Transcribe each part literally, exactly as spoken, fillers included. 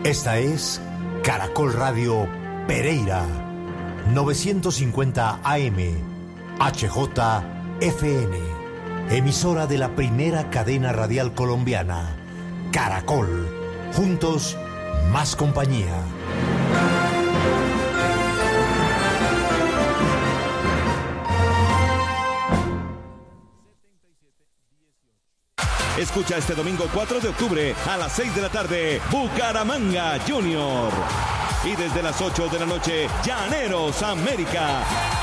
Esta es Caracol Radio Pereira, novecientos cincuenta A M, H J F N, emisora de la primera cadena radial colombiana, Caracol. Juntos, más compañía. Escucha este domingo cuatro de octubre a las seis de la tarde, Bucaramanga Junior. Y desde las ocho de la noche, Llaneros América.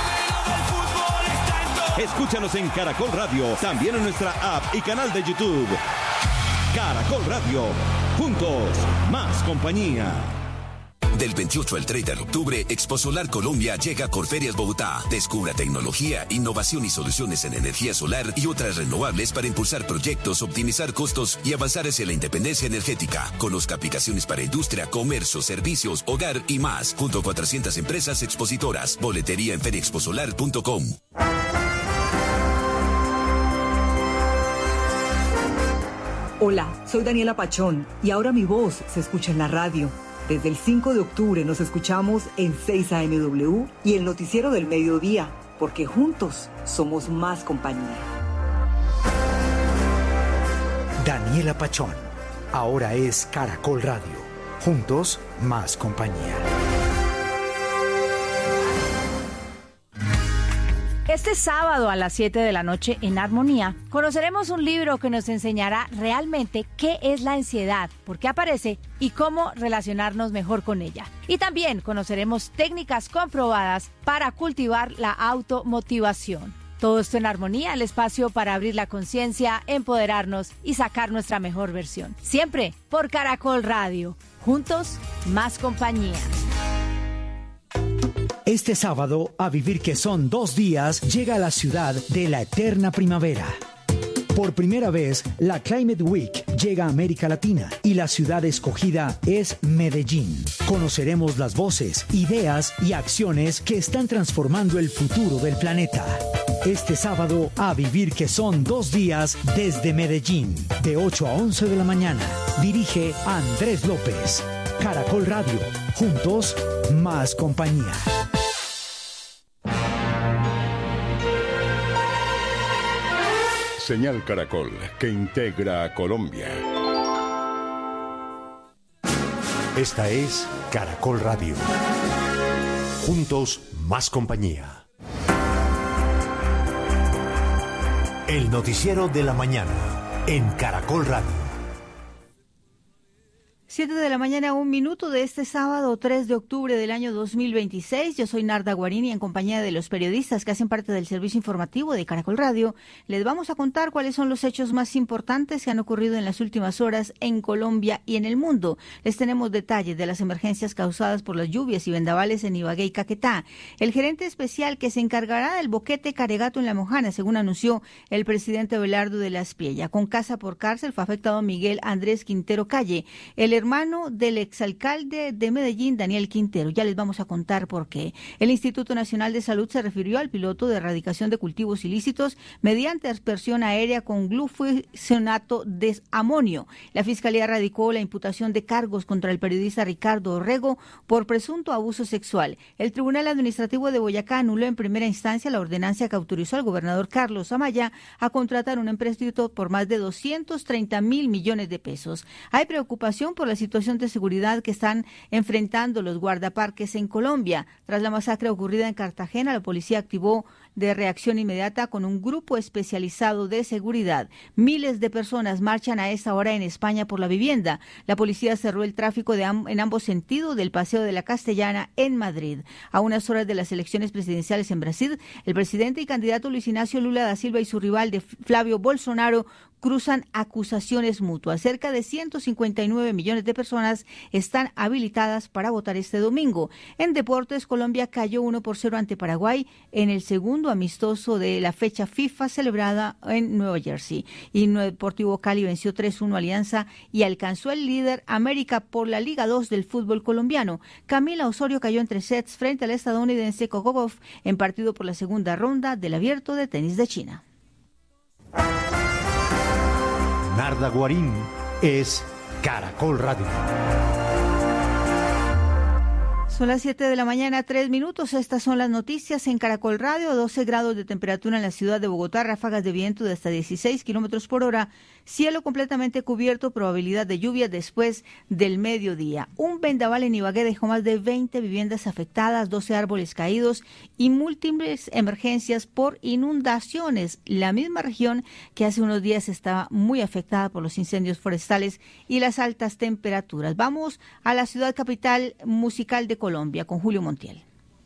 Escúchanos en Caracol Radio, también en nuestra app y canal de YouTube. Caracol Radio, juntos, más compañía. Del veintiocho al treinta de octubre, Expo Solar Colombia llega a Corferias Bogotá. Descubra tecnología, innovación y soluciones en energía solar y otras renovables para impulsar proyectos, optimizar costos y avanzar hacia la independencia energética. Conozca aplicaciones para industria, comercio, servicios, hogar y más, junto a cuatrocientas empresas expositoras. Boletería en feria expo solar punto com. Hola, soy Daniela Pachón y ahora mi voz se escucha en la radio. Desde el cinco de octubre nos escuchamos en seis A M W y el noticiero del mediodía, porque juntos somos más compañía. Daniela Pachón, ahora es Caracol Radio. Juntos, más compañía. Este sábado a las siete de la noche en Armonía conoceremos un libro que nos enseñará realmente qué es la ansiedad, por qué aparece y cómo relacionarnos mejor con ella. Y también conoceremos técnicas comprobadas para cultivar la automotivación. Todo esto en Armonía, el espacio para abrir la conciencia, empoderarnos y sacar nuestra mejor versión. Siempre por Caracol Radio. Juntos, más compañía. Este sábado, a vivir que son dos días, llega a la ciudad de la eterna primavera. Por primera vez, la Climate Week llega a América Latina y la ciudad escogida es Medellín. Conoceremos las voces, ideas y acciones que están transformando el futuro del planeta. Este sábado, a vivir que son dos días desde Medellín, de ocho a once de la mañana. Dirige Andrés López. Caracol Radio. Juntos, más compañía. Señal Caracol, que integra a Colombia. Esta es Caracol Radio. Juntos, más compañía. El noticiero de la mañana en Caracol Radio. siete de la mañana, un minuto de este sábado tres de octubre del año dos mil veintiséis. Yo soy Narda Guarini, en compañía de los periodistas que hacen parte del servicio informativo de Caracol Radio. Les vamos a contar cuáles son los hechos más importantes que han ocurrido en las últimas horas en Colombia y en el mundo. Les tenemos detalles de las emergencias causadas por las lluvias y vendavales en Ibagué y Caquetá. El gerente especial que se encargará del boquete Caregato en La Mojana, según anunció el presidente Abelardo de la Espriella. Con casa por cárcel fue afectado Miguel Andrés Quintero Calle, el hermano del exalcalde de Medellín, Daniel Quintero. Ya les vamos a contar por qué. El Instituto Nacional de Salud se refirió al piloto de erradicación de cultivos ilícitos mediante aspersión aérea con glufosinato de amonio. La Fiscalía radicó la imputación de cargos contra el periodista Ricardo Orrego por presunto abuso sexual. El Tribunal Administrativo de Boyacá anuló en primera instancia la ordenanza que autorizó al gobernador Carlos Amaya a contratar un empréstito por más de doscientos treinta mil millones de pesos. Hay preocupación por la situación de seguridad que están enfrentando los guardaparques en Colombia. Tras la masacre ocurrida en Cartagena, la policía activó de reacción inmediata con un grupo especializado de seguridad. Miles de personas marchan a esta hora en España por la vivienda. La policía cerró el tráfico de amb- en ambos sentidos del Paseo de la Castellana en Madrid. A unas horas de las elecciones presidenciales en Brasil, el presidente y candidato Luis Ignacio Lula da Silva y su rival de Flavio Bolsonaro cruzan acusaciones mutuas. Cerca de ciento cincuenta y nueve millones de personas están habilitadas para votar este domingo. En deportes, Colombia cayó uno por cero ante Paraguay en el segundo amistoso de la fecha FIFA celebrada en Nueva Jersey. Y Deportivo Cali venció tres uno a Alianza y alcanzó el líder América por la Liga dos del fútbol colombiano. Camila Osorio cayó en tres sets frente al estadounidense Coco Gauff en partido por la segunda ronda del Abierto de Tenis de China. Narda Guarín es Caracol Radio. Son las siete de la mañana, tres minutos. Estas son las noticias en Caracol Radio. doce grados de temperatura en la ciudad de Bogotá, ráfagas de viento de hasta dieciséis kilómetros por hora, cielo completamente cubierto, probabilidad de lluvia después del mediodía. Un vendaval en Ibagué dejó más de veinte viviendas afectadas, doce árboles caídos y múltiples emergencias por inundaciones. La misma región que hace unos días estaba muy afectada por los incendios forestales y las altas temperaturas. Vamos a la ciudad capital musical de Colombia con Julio Montiel.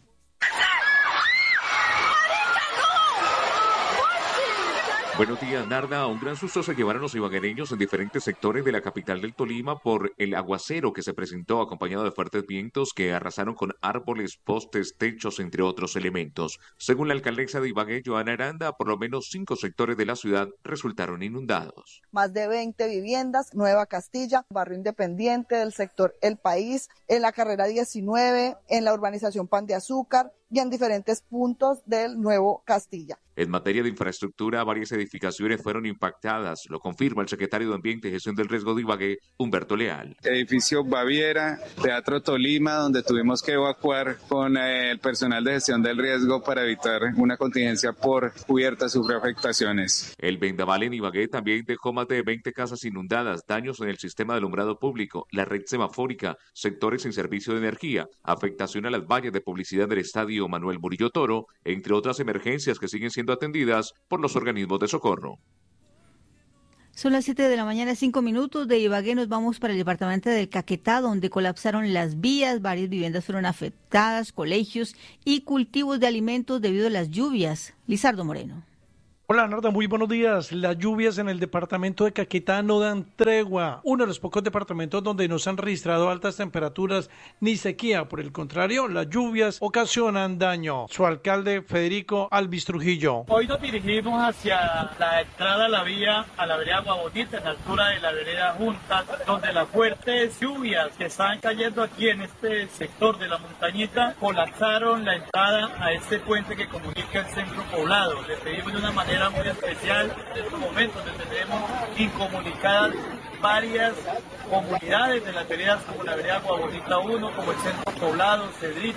Buenos días, Narda. Un gran susto se llevaron los ibaguereños en diferentes sectores de la capital del Tolima por el aguacero que se presentó acompañado de fuertes vientos que arrasaron con árboles, postes, techos, entre otros elementos. Según la alcaldesa de Ibagué, Joana Aranda, por lo menos cinco sectores de la ciudad resultaron inundados. Más de veinte viviendas, Nueva Castilla, Barrio Independiente del sector El País, en la carrera diecinueve, en la urbanización Pan de Azúcar y en diferentes puntos del Nuevo Castilla. En materia de infraestructura, varias edificaciones fueron impactadas, lo confirma el secretario de Ambiente y Gestión del Riesgo de Ibagué, Humberto Leal. Edificio Baviera, Teatro Tolima, donde tuvimos que evacuar con el personal de gestión del riesgo para evitar una contingencia por cubierta, sufre afectaciones. El vendaval en Ibagué también dejó más de veinte casas inundadas, daños en el sistema de alumbrado público, la red semafórica, sectores sin servicio de energía, afectación a las vallas de publicidad del estadio Manuel Murillo Toro, entre otras emergencias que siguen siendo atendidas por los organismos de socorro. Son las siete de la mañana, cinco minutos. De Ibagué nos vamos para el departamento del Caquetá, donde colapsaron las vías, varias viviendas fueron afectadas, colegios y cultivos de alimentos debido a las lluvias. Lizardo Moreno. Hola, Narda, muy buenos días. Las lluvias en el departamento de Caquetá no dan tregua. Uno de los pocos departamentos donde no se han registrado altas temperaturas ni sequía. Por el contrario, las lluvias ocasionan daño. Su alcalde, Federico Alvis Trujillo. Hoy nos dirigimos hacia la entrada a la vía, a la vereda Agua Bonita, en la altura de la vereda Junta, donde las fuertes lluvias que están cayendo aquí en este sector de la montañita colapsaron la entrada a este puente que comunica el centro poblado. Les pedimos de una manera muy especial en estos momentos donde tenemos incomunicadas varias comunidades de las veredas como la vereda Agua Bonita uno, como el centro poblado, Cedrito.